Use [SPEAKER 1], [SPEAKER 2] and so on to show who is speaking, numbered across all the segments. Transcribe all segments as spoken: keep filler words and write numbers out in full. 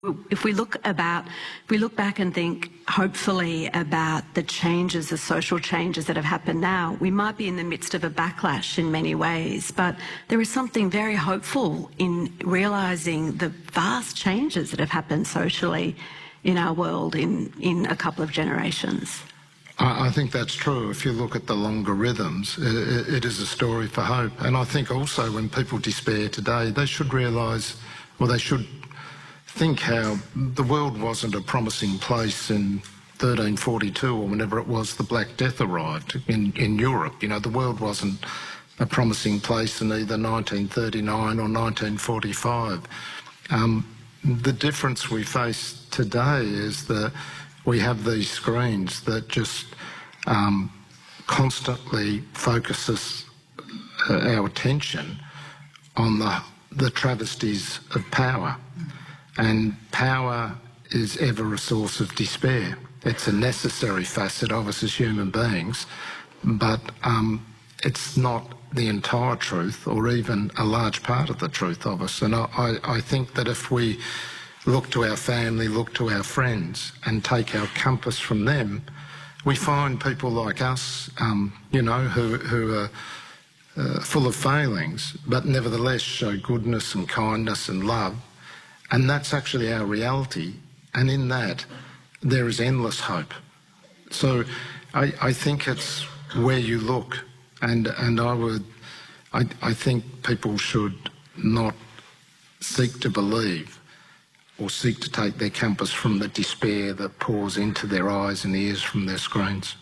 [SPEAKER 1] If we look about, if we look back and think hopefully about the changes, the social changes that have happened now, we might be in the midst of a backlash in many ways, but there is something very hopeful in realising the vast changes that have happened socially in our world in, in a couple of generations.
[SPEAKER 2] I think that's true. If you look at the longer rhythms, it, it is a story for hope. And I think also when people despair today, they should realise, or they should think how the world wasn't a promising place in thirteen forty-two or whenever it was the Black Death arrived in, in Europe. You know, the world wasn't a promising place in either nineteen thirty-nine or nineteen forty-five. Um, the difference we face today is that we have these screens that just um, constantly focus us, uh, our attention on the, the travesties of power. And power is ever a source of despair. It's a necessary facet of us as human beings, but um, it's not the entire truth or even a large part of the truth of us. And I, I think that if we look to our family, look to our friends and take our compass from them, we find people like us, um, you know, who, who are uh, full of failings, but nevertheless show goodness and kindness and love. And that's actually our reality. And in that, there is endless hope. So I, I think it's where you look. And, and I would, I, I think people should not seek to believe or seek to take their compass from the despair that pours into their eyes and ears from their screens.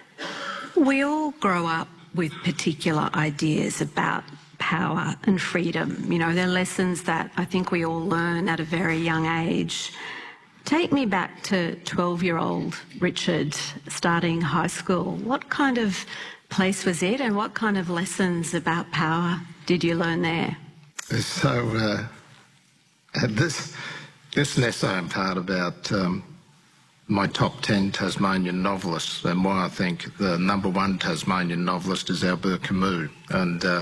[SPEAKER 1] We all grow up with particular ideas about power and freedom. You know, they're lessons that I think we all learn at a very young age. Take me back to twelve-year-old Richard starting high school. What kind of place was it and what kind of lessons about power did you learn there?
[SPEAKER 2] So uh, this, this is an essay I'm part about um, my top ten Tasmanian novelists and why I think the number one Tasmanian novelist is Albert Camus. And uh,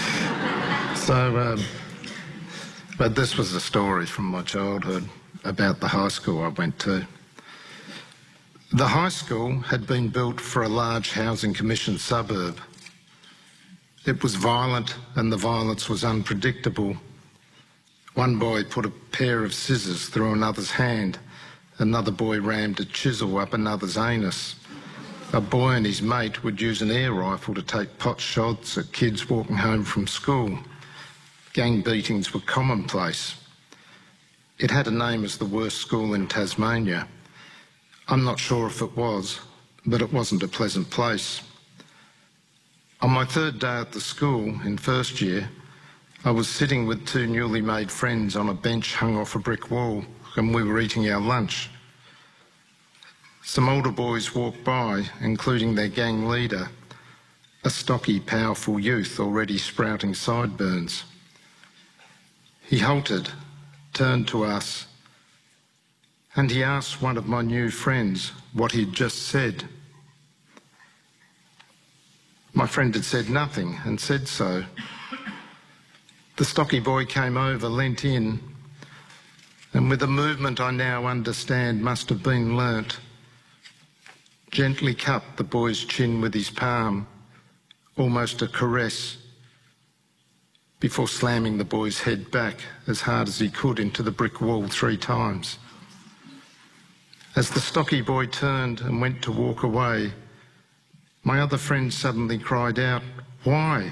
[SPEAKER 2] so, um, but this was a story from my childhood about the high school I went to. The high school had been built for a large housing commission suburb. It was violent and the violence was unpredictable. One boy put a pair of scissors through another's hand. Another boy rammed a chisel up another's anus. A boy and his mate would use an air rifle to take pot shots at kids walking home from school. Gang beatings were commonplace. It had a name as the worst school in Tasmania. I'm not sure if it was, but it wasn't a pleasant place. On my third day at the school, in first year, I was sitting with two newly made friends on a bench hung off a brick wall, and we were eating our lunch. Some older boys walked by, including their gang leader, a stocky, powerful youth already sprouting sideburns. He halted, turned to us, and he asked one of my new friends what he'd just said. My friend had said nothing and said so. The stocky boy came over, leant in, and with a movement I now understand must have been learnt, gently cut the boy's chin with his palm, almost a caress, before slamming the boy's head back as hard as he could into the brick wall three times. As the stocky boy turned and went to walk away, my other friend suddenly cried out, "Why?"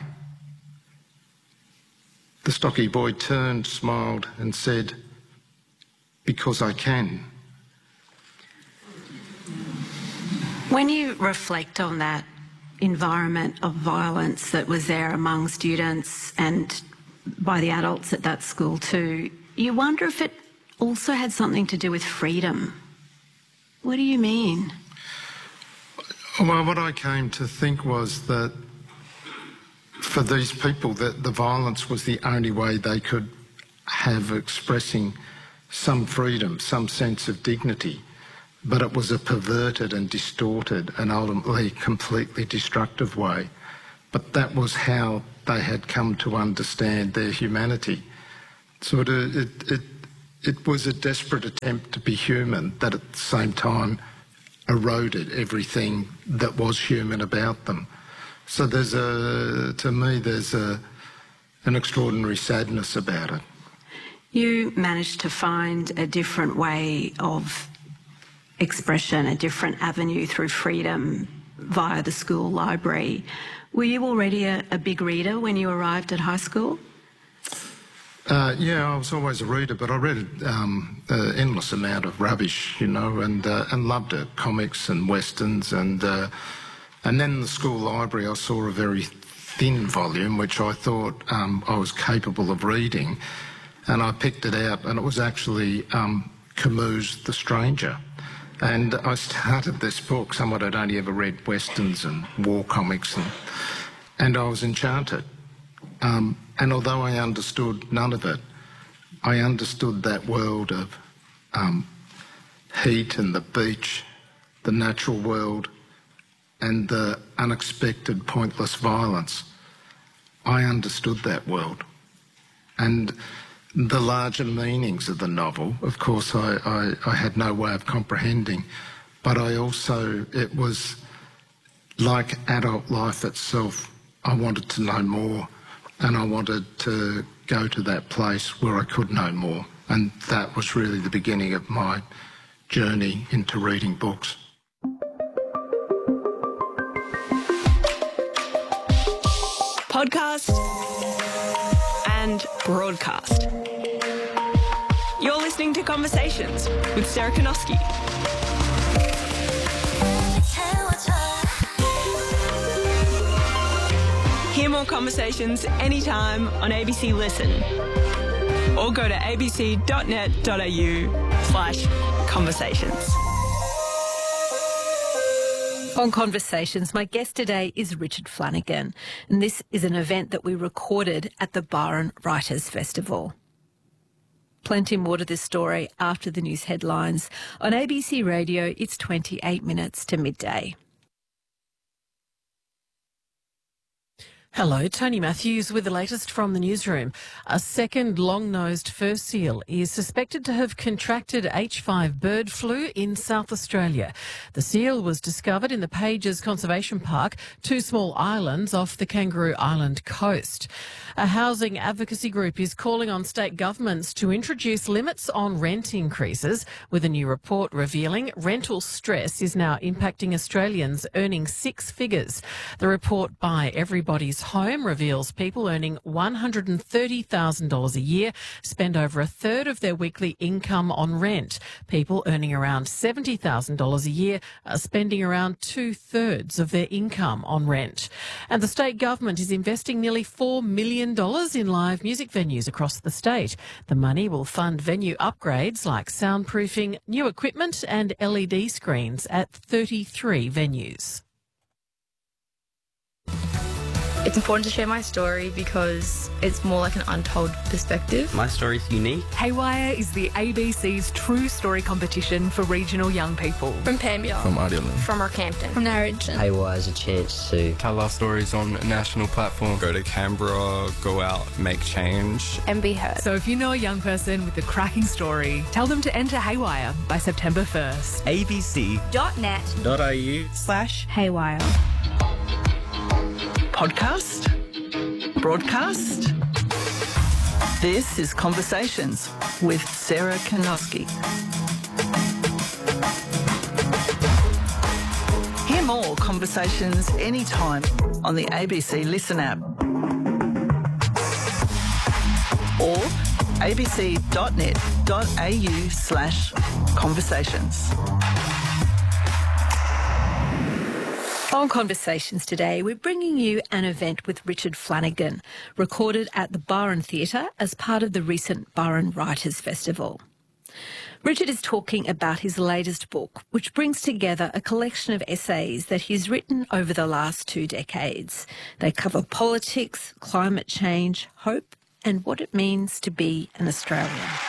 [SPEAKER 2] The stocky boy turned, smiled and said, "Because I can."
[SPEAKER 1] When you reflect on that environment of violence that was there among students and by the adults at that school too, you wonder if it also had something to do with freedom. What do you mean?
[SPEAKER 2] Well, what I came to think was that for these people that the violence was the only way they could have expressing some freedom, some sense of dignity, but it was a perverted and distorted and ultimately completely destructive way. But that was how they had come to understand their humanity. So it, it, it, it was a desperate attempt to be human that at the same time eroded everything that was human about them. So there's a, to me, there's a, an extraordinary sadness about it.
[SPEAKER 1] You managed to find a different way of expression, a different avenue through freedom via the school library. Were you already a, a big reader when you arrived at high school?
[SPEAKER 2] Uh, yeah, I was always a reader, but I read um, an endless amount of rubbish, you know, and uh, and loved it, comics and westerns, and uh, and then in the school library I saw a very thin volume which I thought um, I was capable of reading, and I picked it out, and it was actually um, Camus' The Stranger. And I started this book, someone had only ever read westerns and war comics, and, and I was enchanted. Um, and although I understood none of it, I understood that world of um, heat and the beach, the natural world, and the unexpected, pointless violence. I understood that world. And the larger meanings of the novel, of course, I, I, I had no way of comprehending, but I also, it was like adult life itself. I wanted to know more, and I wanted to go to that place where I could know more. And that was really the beginning of my journey into reading books.
[SPEAKER 3] Podcast and broadcast. You're listening to Conversations with Sarah Kanoski. Hear more conversations anytime on A B C Listen, or go to abc.net.au slash conversations.
[SPEAKER 1] On Conversations, my guest today is Richard Flanagan, and this is an event that we recorded at the Byron Writers Festival. Plenty more to this story after the news headlines. On A B C Radio, it's twenty-eight minutes to midday.
[SPEAKER 4] Hello, Tony Matthews with the latest from the newsroom. A second long-nosed fur seal is suspected to have contracted H five bird flu in South Australia. The seal was discovered in the Pages Conservation Park, two small islands off the Kangaroo Island coast. A housing advocacy group is calling on state governments to introduce limits on rent increases, with a new report revealing rental stress is now impacting Australians earning six figures. The report by Everybody's Home reveals people earning one hundred thirty thousand dollars a year spend over a third of their weekly income on rent. People earning around seventy thousand dollars a year are spending around two-thirds of their income on rent. And the state government is investing nearly four million dollars in live music venues across the state. The money will fund venue upgrades like soundproofing, new equipment and L E D screens at thirty-three venues.
[SPEAKER 5] It's important to share my story because it's more like an untold perspective.
[SPEAKER 6] My story's unique.
[SPEAKER 7] Haywire is the A B C's true story competition for regional young people.
[SPEAKER 8] From Panmure.
[SPEAKER 9] From Ireland.
[SPEAKER 8] From Rockhampton. From Narrogin.
[SPEAKER 10] Haywire is a chance to
[SPEAKER 9] tell our stories on a national platform. Go to Canberra, go out, make change.
[SPEAKER 8] And be heard.
[SPEAKER 7] So if you know a young person with a cracking story, tell them to enter Haywire by September first.
[SPEAKER 3] abc.net.au slash Haywire. Podcast? Broadcast? This is Conversations with Sarah Kanoski. Hear more conversations anytime on the A B C Listen app or abc.net.au slash conversations.
[SPEAKER 1] On Conversations today, we're bringing you an event with Richard Flanagan, recorded at the Byron Theatre as part of the recent Byron Writers Festival. Richard is talking about his latest book, which brings together a collection of essays that he's written over the last two decades. They cover politics, climate change, hope, and what it means to be an Australian.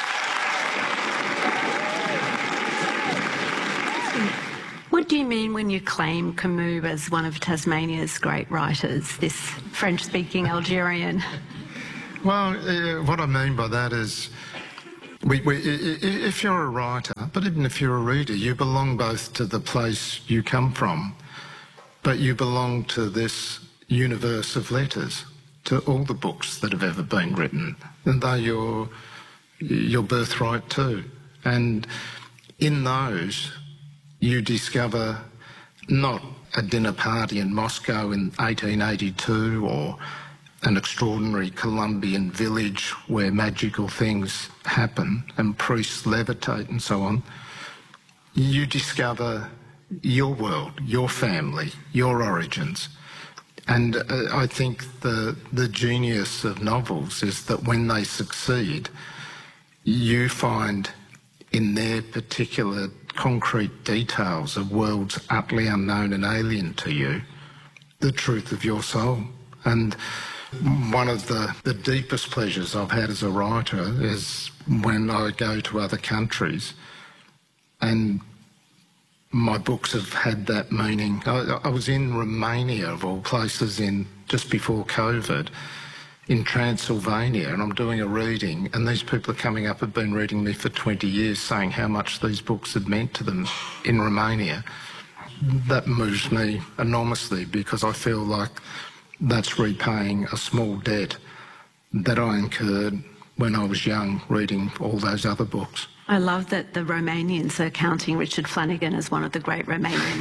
[SPEAKER 1] What do you mean when you claim Camus as one of Tasmania's great writers, this French-speaking Algerian?
[SPEAKER 2] Well, uh, what I mean by that is We, we, if you're a writer, but even if you're a reader, you belong both to the place you come from, but you belong to this universe of letters, to all the books that have ever been written, and they're your, your birthright too. And in those, you discover not a dinner party in Moscow in eighteen eighty-two or an extraordinary Colombian village where magical things happen and priests levitate and so on. You discover your world, your family, your origins. And uh, I think the, the genius of novels is that when they succeed, you find in their particular concrete details of worlds utterly unknown and alien to you, the truth of your soul. And one of the, the deepest pleasures I've had as a writer is when I go to other countries and my books have had that meaning. I, I was in Romania, of all places, in just before COVID, in Transylvania, and I'm doing a reading, and these people are coming up, have been reading me for twenty years, saying how much these books had meant to them in Romania. That moves me enormously because I feel like that's repaying a small debt that I incurred when I was young reading all those other books.
[SPEAKER 1] I love that the Romanians are counting Richard Flanagan as one of the great Romanian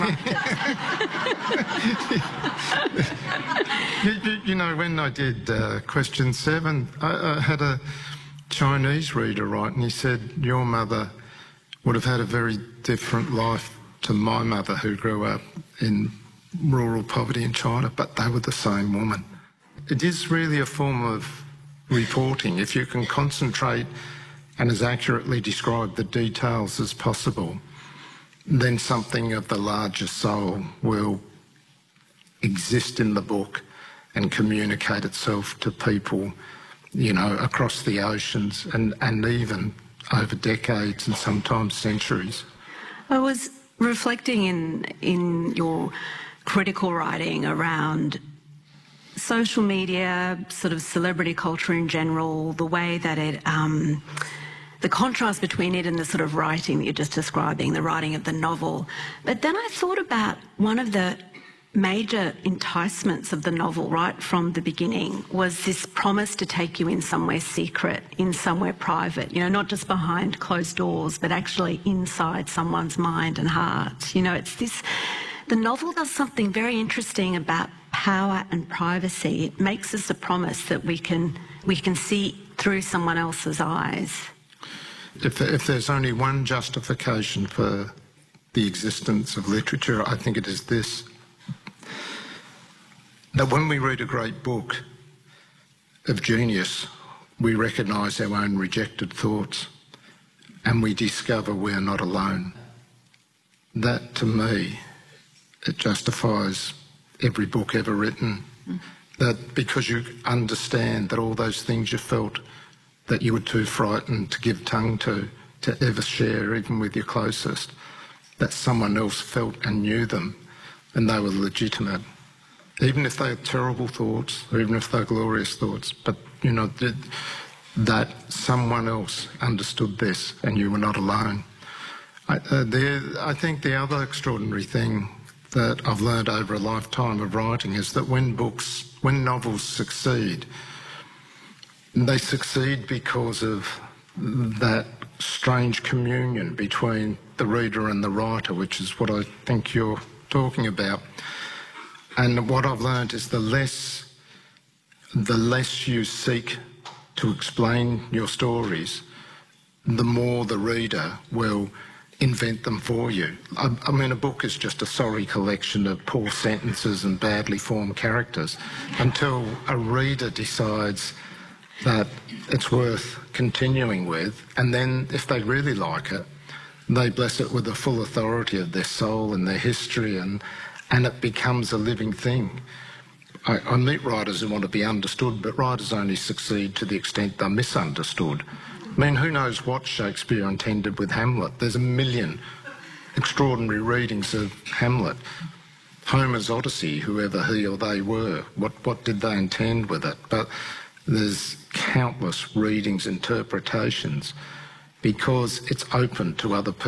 [SPEAKER 1] writers.
[SPEAKER 2] you, you, you know, when I did uh, question seven, I, I had a Chinese reader write, and he said, your mother would have had a very different life to my mother, who grew up in rural poverty in China, but they were the same woman. It is really a form of reporting. If you can concentrate and as accurately describe the details as possible, then something of the larger soul will exist in the book and communicate itself to people, you know, across the oceans and, and even over decades and sometimes centuries.
[SPEAKER 1] I was reflecting in in your critical writing around social media, sort of celebrity culture in general, the way that it, um, the contrast between it and the sort of writing that you're just describing, the writing of the novel. But then I thought about one of the major enticements of the novel right from the beginning was this promise to take you in somewhere secret, in somewhere private, you know, not just behind closed doors, but actually inside someone's mind and heart. You know, it's this, the novel does something very interesting about power and privacy. It makes us a promise that we can, we can see through someone else's eyes.
[SPEAKER 2] If, if there's only one justification for the existence of literature, I think it is this: that when we read a great book of genius, we recognise our own rejected thoughts and we discover we're not alone. That, to me, it justifies every book ever written. Mm. That because you understand that all those things you felt that you were too frightened to give tongue to, to ever share, even with your closest, that someone else felt and knew them and they were legitimate. Even if they're terrible thoughts, or even if they're glorious thoughts, but, you know, that, that someone else understood this and you were not alone. I, uh, the, I think the other extraordinary thing that I've learned over a lifetime of writing is that when books, when novels succeed, they succeed because of that strange communion between the reader and the writer, which is what I think you're talking about. And what I've learned is the less, the less you seek to explain your stories, the more the reader will invent them for you. I, I mean, a book is just a sorry collection of poor sentences and badly formed characters until a reader decides that it's worth continuing with, and then if they really like it, they bless it with the full authority of their soul and their history, and and it becomes a living thing. I, I meet writers who want to be understood, but writers only succeed to the extent they're misunderstood. I mean, who knows what Shakespeare intended with Hamlet? There's a million extraordinary readings of Hamlet. Homer's Odyssey, whoever he or they were, what, what did they intend with it? But there's countless readings, interpretations. because it's open to other people.